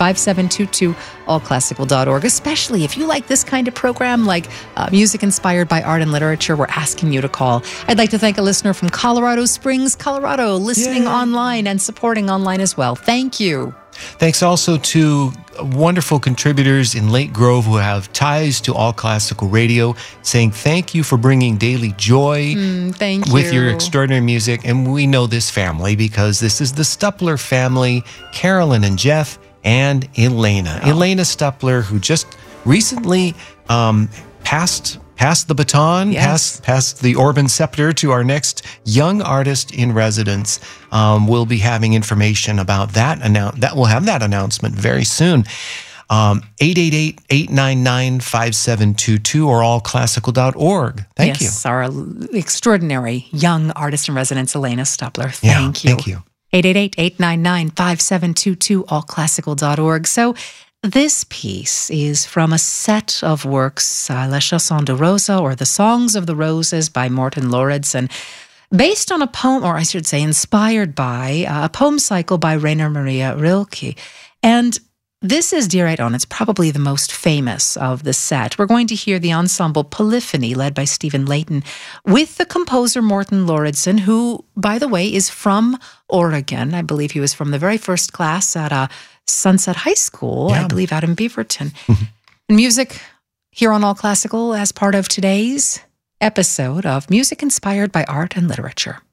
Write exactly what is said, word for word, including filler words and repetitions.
five seven two two, all classical dot org. Especially if you like this kind of program, like uh, music inspired by art and literature, we're asking you to call. I'd like to thank a listener from Colorado Springs, Colorado, listening Yay. online and supporting online as well. Thank you. Thanks also to wonderful contributors in Lake Grove who have ties to All Classical Radio, saying thank you for bringing daily joy Mm, thank with you. your extraordinary music. And we know this family because this is the Stupler family, Carolyn and Jeff and Elena. Oh. Elena Stupler, who just recently um, passed passed the baton, Yes. passed, passed the Orban scepter to our next young artist in residence. Um, we'll be having information about that. Annou- that we'll have that announcement very soon. Um, eight eight eight, eight nine nine, five seven two two or all classical dot org. Thank yes, our extraordinary young artist in residence, Elena Stupler. you. Yeah, Thank you. Thank you. eight eight eight, eight nine nine, five seven two two, all classical dot org. So this piece is from a set of works, uh, La Chanson de Rosa, or The Songs of the Roses by Morten Lauridsen, based on a poem, or I should say inspired by, uh, a poem cycle by Rainer Maria Rilke. And this is Dear Eidon. It's probably the most famous of the set. We're going to hear the ensemble Polyphony, led by Stephen Layton, with the composer Morten Lauridsen, who, by the way, is from Oregon. I believe he was from the very first class at uh, Sunset High School, Yeah. I believe out in Beaverton. And music here on All Classical as part of today's episode of Music Inspired by Art and Literature.